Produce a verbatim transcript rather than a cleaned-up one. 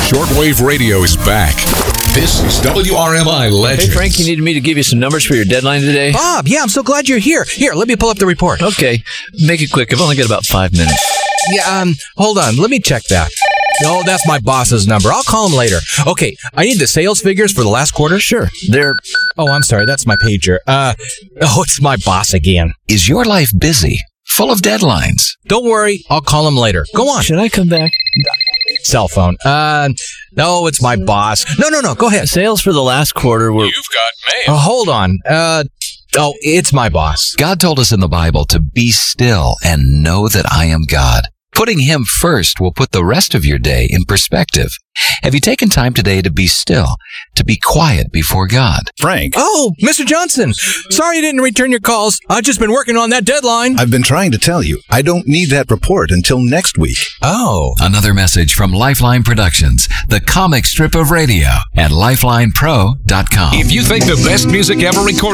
Shortwave radio is back. This is W R M I Legends. Hey, Frank, you needed me to give you some numbers for your deadline today? Bob, yeah, I'm so glad you're here. Here, let me pull up the report. Okay, make it quick. I've only got about five minutes. Yeah, um, hold on. Let me check that. No, that's my boss's number. I'll call him later. Okay, I need the sales figures for the last quarter. Sure. They're... Oh, I'm sorry. That's my pager. Uh, oh, it's my boss again. Is your life busy? Full of deadlines? Don't worry. I'll call him later. Go on. Should I come back? Cell phone. Uh, no, it's my boss. No, no, no. Go ahead. Sales for the last quarter were... You've got mail. Oh, hold on. Uh, oh, it's my boss. God told us in the Bible to be still and know that I am God. Putting Him first will put the rest of your day in perspective. Have you taken time today to be still, to be quiet before God? Frank. Oh, Mister Johnson. Sorry I didn't return your calls. I've just been working on that deadline. I've been trying to tell you, I don't need that report until next week. Oh. Another message from Lifeline Productions, the comic strip of radio at lifeline pro dot com. If you think the best music ever recorded